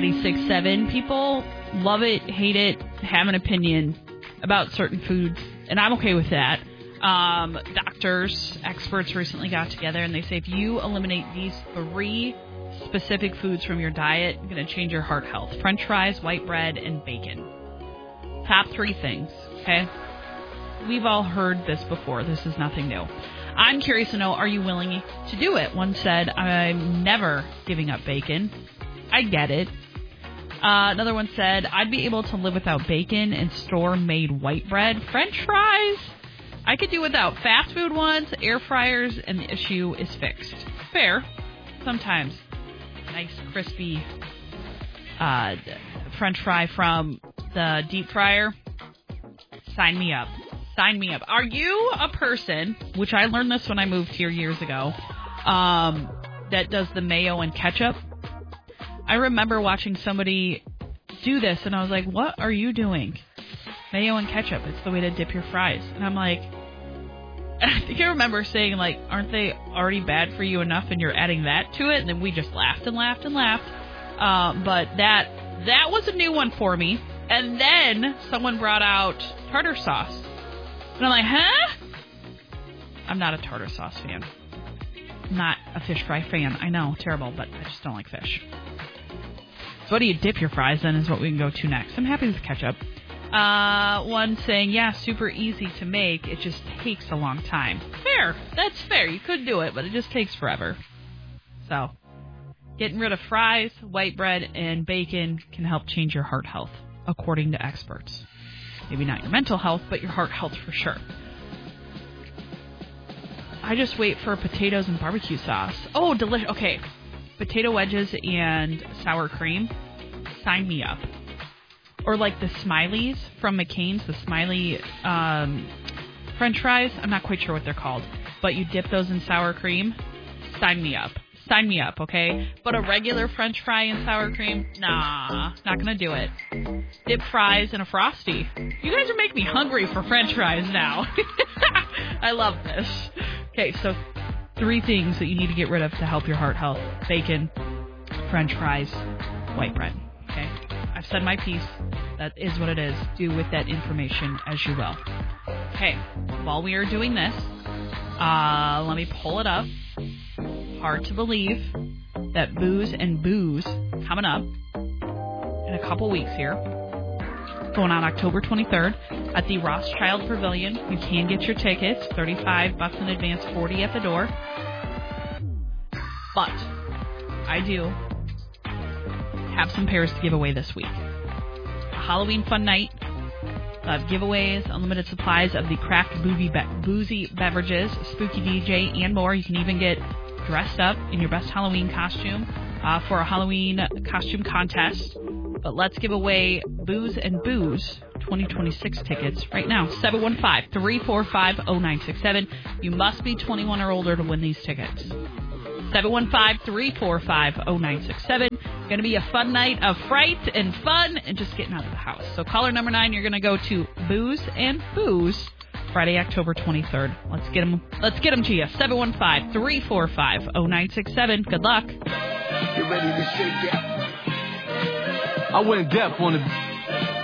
96.7. People love it, hate it, have an opinion about certain foods, and I'm okay with that. Doctors, experts recently got together, and they say if you eliminate these 3 specific foods from your diet, you're going to change your heart health. French fries, white bread, and bacon. Top 3 things, okay? We've all heard this before. This is nothing new. I'm curious to know, are you willing to do it? One said, I'm never giving up bacon. I get it. Another one said, I'd be able to live without bacon and store-made white bread. French fries, I could do without. Fast food ones, air fryers, and the issue is fixed. Fair. Sometimes. Nice, crispy French fry from the deep fryer. Sign me up. Sign me up. Are you a person, which I learned this when I moved here years ago, that does the mayo and ketchup? I remember watching somebody do this, and I was like, what are you doing? Mayo and ketchup. It's the way to dip your fries. And I'm like, I think I remember saying, like, aren't they already bad for you enough, and you're adding that to it? And then we just laughed and laughed and laughed. But that was a new one for me. And then someone brought out tartar sauce. And I'm like, huh? I'm not a tartar sauce fan. I'm not a fish fry fan. I know, terrible, but I just don't like fish. So what do you dip your fries in is what we can go to next. I'm happy with ketchup. One saying, yeah, super easy to make. It just takes a long time. Fair. That's fair. You could do it, but it just takes forever. So getting rid of fries, white bread, and bacon can help change your heart health, according to experts. Maybe not your mental health, but your heart health for sure. I just wait for potatoes and barbecue sauce. Oh, delicious. Okay. Potato wedges and sour cream. Sign me up. Or like the Smileys from McCain's, the Smiley French fries. I'm not quite sure what they're called. But you dip those in sour cream. Sign me up. Sign me up, okay? But a regular French fry and sour cream? Nah, not gonna do it. Dip fries in a Frosty. You guys are making me hungry for French fries now. I love this. Okay, so 3 things that you need to get rid of to help your heart health. Bacon, French fries, white bread. Okay? I've said my piece. That is what it is. Do with that information as you will. Okay, while we are doing this, let me pull it up. Hard to believe that Booze and Booze coming up in a couple weeks here. Going on October 23rd at the Rothschild Pavilion. You can get your tickets, $35 in advance, $40 at the door. But I do have some pairs to give away this week. A Halloween fun night. Giveaways, unlimited supplies of the craft boozy beverages, spooky DJ, and more. You can even get dressed up in your best Halloween costume for a Halloween costume contest. But let's give away Booze and Booze 2026 tickets right now. 715-345-0967. You must be 21 or older to win these tickets. 715-345-0967. Going to be a fun night of fright and fun and just getting out of the house. So caller number 9, you're going to go to Booze and Booze Friday, October 23rd. Let's get them to you. 715-345-0967. Good luck. Get ready to shake it. I went deaf on the